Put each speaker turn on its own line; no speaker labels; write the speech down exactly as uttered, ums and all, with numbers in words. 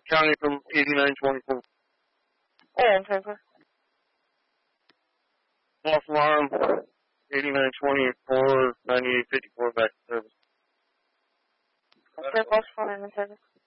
County from eighty-nine twenty-four.
Oh, I'm sorry.
False alarm, eighty-nine twenty-four, ninety-eight fifty-four, back to service.
Okay, false alarm in service.